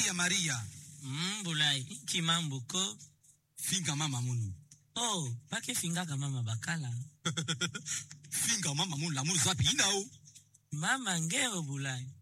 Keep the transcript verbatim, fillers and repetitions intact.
Maria Maria. Mm, bulai, kimambo ko. Finga mama munu. Oh, pake finga ka mama bakala. Finga mama munu la munu zapi inao. Mama ngeo bulai.